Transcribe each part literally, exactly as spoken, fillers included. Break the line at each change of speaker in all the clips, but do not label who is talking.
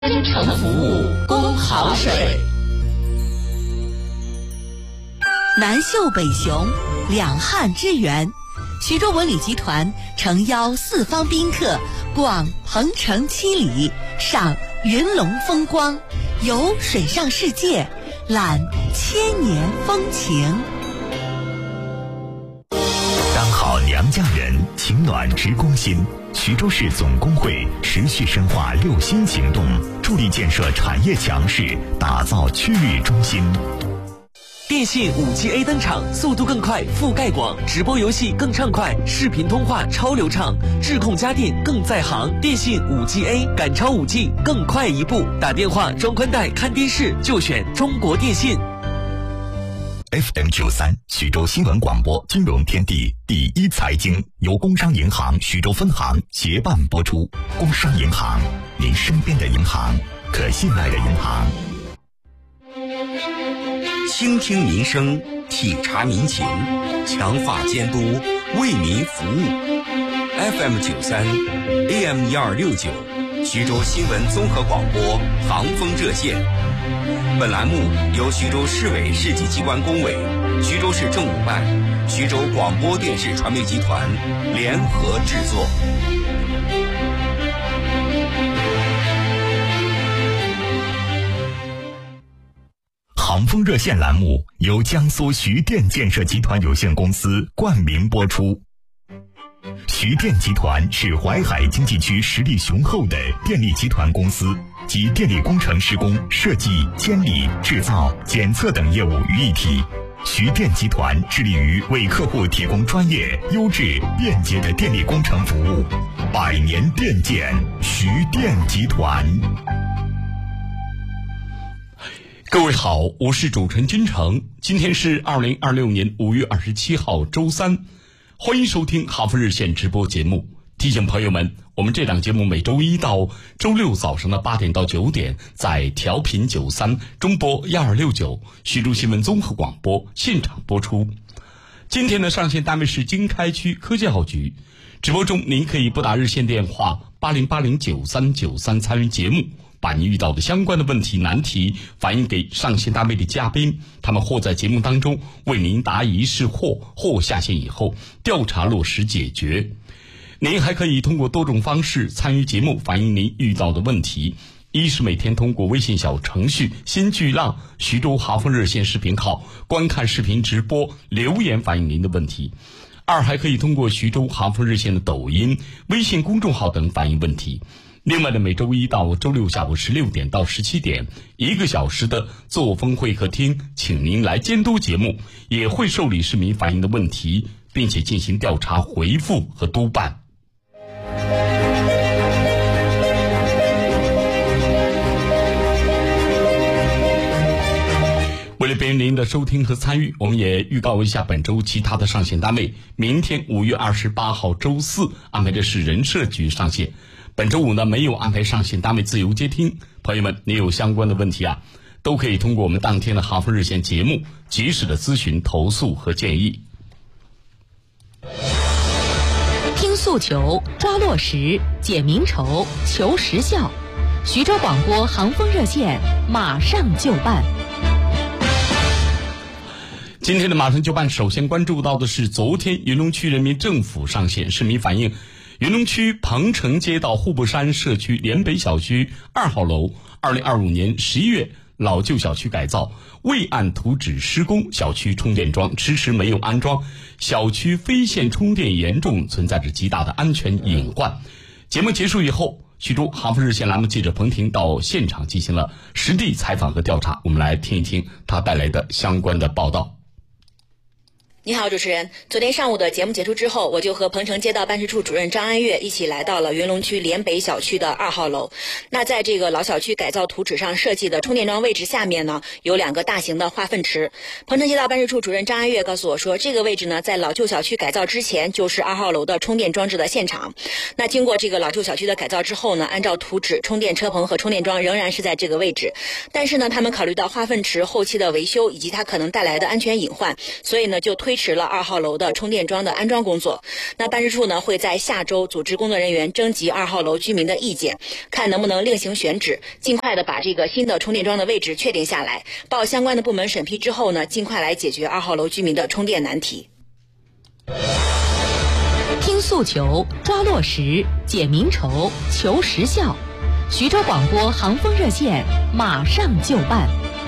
真诚服务，供好水。
南秀北雄，两汉之源。徐州文旅集团诚邀四方宾客逛鹏城七里，赏云龙风光，游水上世界，览千年风情。
当好娘家人，情暖直攻心。徐州市总工会持续深化六新行动，助力建设产业强势，打造区域中心。
电信 五 G A 登场，速度更快，覆盖广，直播游戏更畅快，视频通话超流畅，智控家电更在行。电信 五 G A 赶超 五 G， 更快一步。打电话、装宽带、看电视就选中国电信。
F M 九三徐州新闻广播金融天地第一财经由工商银行徐州分行协办播出。工商银行，您身边的银行，可信赖的银行。
倾听民生，体察民情，强化监督，为民服务。F M 九三 A M 一二六九徐州新闻综合广播航风热线。本栏目由徐州市委市级机关工委、徐州市政务办、徐州广播电视传媒集团联合制作。
航风热线栏目由江苏徐电建设集团有限公司冠名播出。徐电集团是淮海经济区实力雄厚的电力集团公司，集电力工程施工、设计、监理、制造、检测等业务于一体。徐电集团致力于为客户提供专业、优质、便捷的电力工程服务。百年电建，徐电集团。
各位好，我是主持人君成，今天是二零二六年五月二十七号周三，欢迎收听航风热线直播节目。提醒朋友们，我们这档节目每周一到周六早上的八点到九点，在调频九三中波一二六九徐州新闻综合广播现场播出。今天的上线单位是经开区科技号局，直播中您可以拨打热线电话八零八零九三九三参与节目，把您遇到的相关的问题难题反映给上线单位的嘉宾，他们或在节目当中为您答疑释惑，或下线以后调查落实解决。您还可以通过多种方式参与节目，反映您遇到的问题。一是每天通过微信小程序新巨浪徐州航风热线视频号观看视频直播，留言反映您的问题。二还可以通过徐州航风热线的抖音、微信公众号等反映问题。另外呢，每周一到周六下午十六点到十七点，一个小时的作风会客厅，请您来监督节目，也会受理市民反映的问题，并且进行调查回复和督办。为了便于您的收听和参与，我们也预告一下本周其他的上线单位。明天五月二十八号周四安排的是人社局上线。本周五呢，没有安排上线单位自由接听，朋友们，您有相关的问题啊，都可以通过我们当天的航风热线节目及时的咨询、投诉和建议。
听诉求，抓落实，解民愁，求实效。徐州广播航风热线马上就办。
今天的马上就办，首先关注到的是昨天云龙区人民政府上线，市民反映云龙区鹏城街道户部山社区联北小区二号楼二零二五年十一月老旧小区改造未按图纸施工，小区充电桩迟迟没有安装，小区非线充电严重存在着极大的安全隐患。节目结束以后，徐州航风热线栏目记者彭婷到现场进行了实地采访和调查，我们来听一听他带来的相关的报道。
你好，主持人。昨天上午的节目结束之后，我就和鹏城街道办事处主任张安月一起来到了云龙区联北小区的二号楼。那在这个老小区改造图纸上设计的充电桩位置下面呢，有两个大型的化粪池。鹏城街道办事处主任张安月告诉我说，这个位置呢，在老旧小区改造之前就是二号楼的充电装置的现场。那经过这个老旧小区的改造之后呢，按照图纸，充电车棚和充电桩仍然是在这个位置。但是呢，他们考虑到化粪池后期的维修以及它可能带来的安全隐患，所以呢，就推推迟了二号楼的充电桩的安装工作。那办事处呢会在下周组织工作人员征集二号楼居民的意见，看能不能另行选址，尽快的把这个新的充电桩的位置确定下来，报相关的部门审批之后呢，尽快来解决二号楼居民的充电难题。
听诉求，抓落实，解民愁，求实效。徐州广播航风热线马上就办。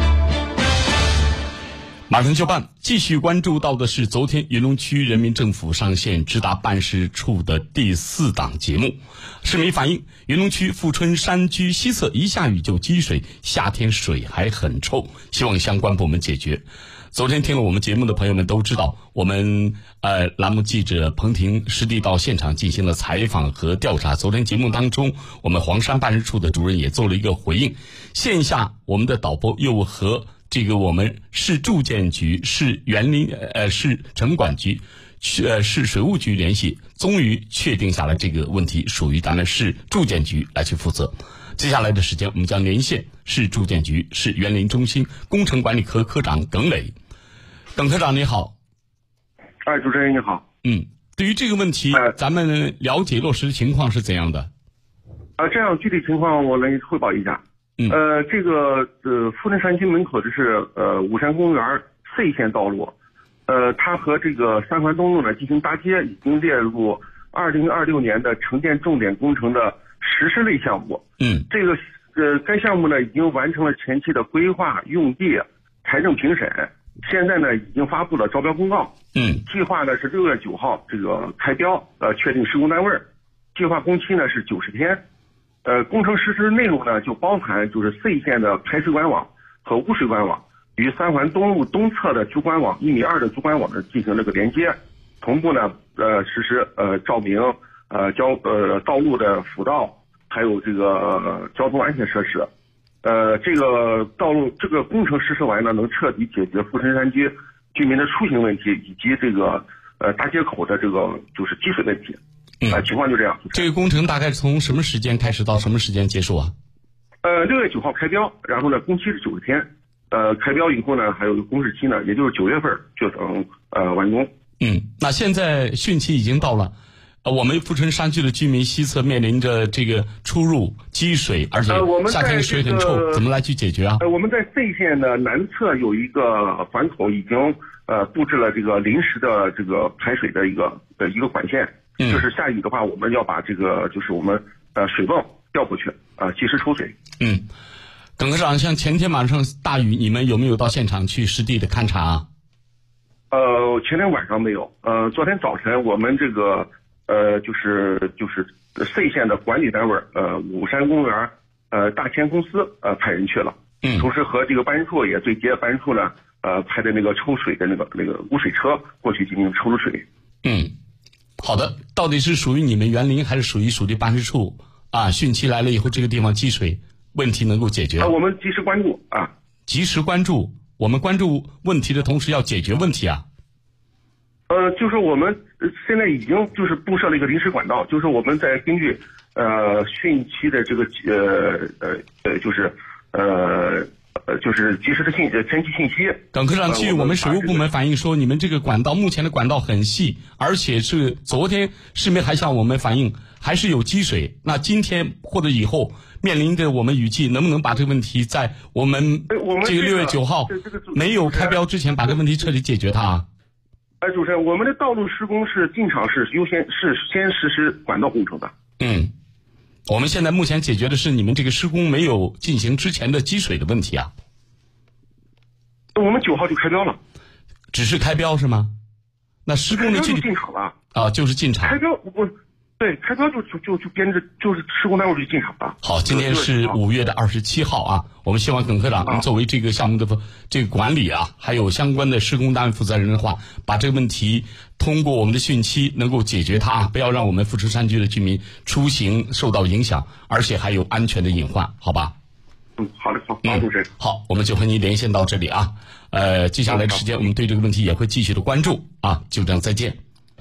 马上就办。继续关注到的是昨天云龙区人民政府上线直达办事处的第四档节目。市民反映，云龙区富春山居西侧一下雨就积水，夏天水还很臭，希望相关部门解决。昨天听了我们节目的朋友们都知道，我们呃栏目记者彭婷实地到现场进行了采访和调查。昨天节目当中，我们黄山办事处的主任也做了一个回应。线下我们的导播又和这个我们市住建局、市园林呃市城管局、呃市水务局联系，终于确定下来这个问题属于咱们市住建局来去负责。接下来的时间，我们将连线市住建局市园林中心工程管理科科长耿磊。耿科长你好。
哎，主持人你好。
嗯，对于这个问题，呃、咱们了解落实的情况是怎样的？
啊、呃，这样具体情况我来汇报一下。
嗯，
呃，这个呃富春山居门口这是呃武山公园 C 线道路，呃，它和这个三环东路呢进行搭接，已经列入二零二六年的城建重点工程的实施类项目。
嗯，
这个呃该项目呢已经完成了前期的规划、用地、财政评审。现在呢，已经发布了招标公告。
嗯，
计划呢是六月九号这个开标，呃，确定施工单位。计划工期呢是九十天。呃，工程实施内容呢就包含就是 C 线的排水管网和污水管网与三环东路东侧的主管网一米二的主管网呢进行这个连接，同步呢呃实施呃照明、呃交呃道路的辅道，还有这个、呃、交通安全设施。呃，这个道路这个工程实施完呢，能彻底解决富春山居居民的出行问题，以及这个呃大街口的这个就是积水问题。
嗯，
呃，情况就这样。
这个工程大概从什么时间开始到什么时间结束啊？
呃，六月九号开标，然后呢，工期是九十天。呃，开标以后呢，还有一个公示期呢，也就是九月份就能呃完工。
嗯，那现在汛期已经到了。呃，我们富春山居的居民西侧面临着这个出入积水，而且夏天水很臭，呃这个、怎么来去解决啊？
呃，我们在 C 线的南侧有一个环口，已经呃布置了这个临时的这个排水的一个的一个管线，嗯、就是下雨的话，我们要把这个就是我们呃水泵调过去啊、呃，及时抽水。
嗯，耿科长，像前天晚上大雨，你们有没有到现场去实地的勘察啊？
呃，前天晚上没有，呃，昨天早晨我们这个。呃，就是就是 C 线的管理单位，呃，武山公园，呃，大千公司，呃，派人去了。嗯。同时和这个办事处也对接，办事处呢，呃，派的那个抽水的那个那个污水车过去进行抽出水。
嗯，好的，到底是属于你们园林，还是属于属地办事处啊？汛期来了以后，这个地方积水问题能够解决？
啊，我们及时关注啊。
及时关注，我们关注问题的同时要解决问题啊。
呃，就是我们现在已经就是布设了一个临时管道，就是我们在根据呃汛期的这个呃呃呃就是呃呃就是及时的信呃天气信息。
耿科长，据我们水务部门反映说，你们这个管道目前的管道很细，而且是昨天市民还向我们反映还是有积水。那今天或者以后面临着我们雨季，能不能把这个问题在我们这个六月九号没有开标之前把这个问题彻底解决它啊？
哎，主持人，我们的道路施工是进场是优先是先实施管道工程的。
嗯，我们现在目前解决的是你们这个施工没有进行之前的积水的问题啊。
我们九号就开标了，
只是开标是吗？那施工的
就进场了
啊，就是进场。
开标我对开标就就就就编制就是施工单位就进场了。
好，今天是五月的二十七号啊，我们希望耿科长您作为这个项目的这个管理啊，还有相关的施工单位负责人的话，把这个问题通过我们的汛期能够解决它，不要让我们富春山居的居民出行受到影响，而且还有安全的隐患，好吧？
嗯，好的，好，王主任。
好，我们就和您连线到这里啊。呃，接下来的时间我们对这个问题也会继续的关注啊，就这样，再见。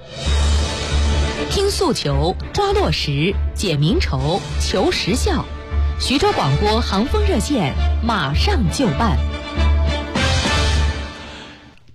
听诉求，抓落实，解民愁，求实效。徐州广播航风热线马上就办。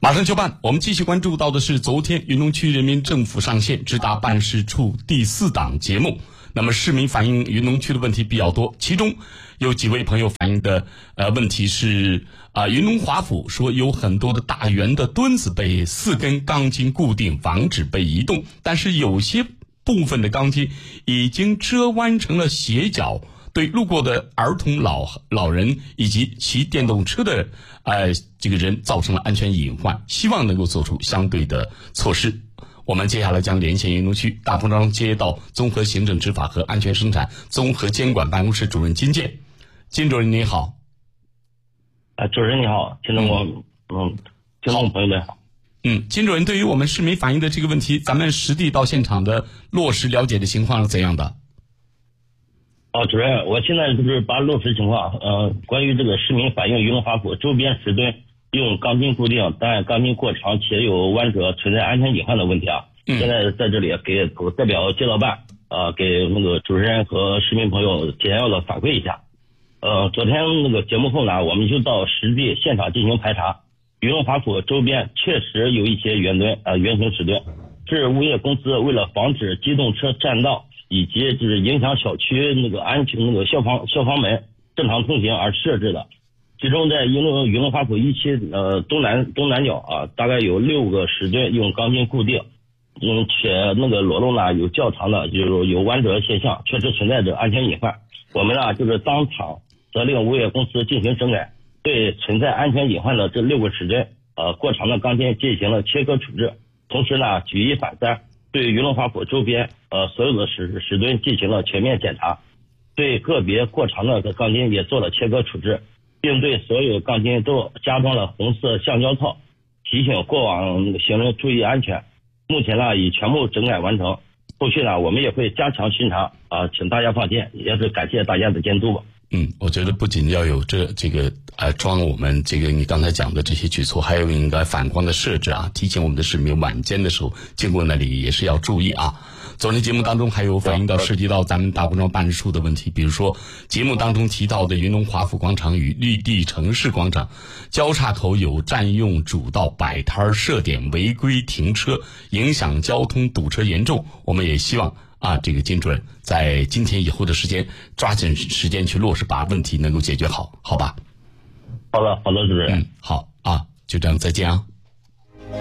马上就办，我们继续关注到的是昨天云龙区人民政府上线直达办事处第四档节目。那么市民反映云龙区的问题比较多，其中有几位朋友反映的呃问题是啊、呃，云龙华府说有很多的大圆的墩子被四根钢筋固定，防止被移动，但是有些部分的钢筋已经折弯成了斜角，对路过的儿童、老老人以及骑电动车的呃这个人造成了安全隐患，希望能够做出相对的措施。我们接下来将连线云龙区大丰庄街道综合行政执法和安全生产综合监管办公室主任金建。金主任您好。
啊，主任你好，听众我嗯，听众朋友们好。
嗯，金主任，对于我们市民反映的这个问题，咱们实地到现场的落实了解的情况是怎样的？
哦，主任，我现在就是把落实情况，呃，关于这个市民反映云龙华府周边石墩用钢筋固定，但钢筋过长且有弯折，存在安全隐患的问题啊。嗯、现在在这里给代表街道办，呃，给那个主持人和市民朋友简要的反馈一下。呃，昨天那个节目后呢，我们就到实地现场进行排查，云龙华府周边确实有一些圆墩，呃，圆形石墩，是物业公司为了防止机动车占道以及就是影响小区那个安全那个消防消防门正常通行而设置的。其中在云龙云龙华府一期呃东南东南角啊，大概有六个石墩用钢筋固定，嗯，且那个裸露呢有较长的就是有弯折现象，确实存在着安全隐患。我们呢就是当场责令物业公司进行整改，对存在安全隐患的这六个石墩呃过长的钢筋进行了切割处置，同时呢举一反三，对云龙华府周边呃所有的石石墩进行了全面检查，对个别过长的钢筋也做了切割处置，并对所有钢筋都加装了红色橡胶套，提醒过往行人注意安全。目前呢已全部整改完成，后续呢我们也会加强巡查啊、呃，请大家放心，也是感谢大家的监督吧。
嗯，我觉得不仅要有这这个呃装我们这个你刚才讲的这些举措，还有应该反光的设置啊，提醒我们的市民晚间的时候经过那里也是要注意啊。昨天节目当中还有反映到涉及到咱们大丰庄办事处的问题，比如说节目当中提到的云龙华府广场与绿地城市广场交叉口有占用主道摆摊设点违规停车，影响交通堵车严重。我们也希望啊，这个金主任在今天以后的时间抓紧时间去落实，把问题能够解决好，好吧？
好的，好的，主任。
嗯，好啊，就这样，再见啊。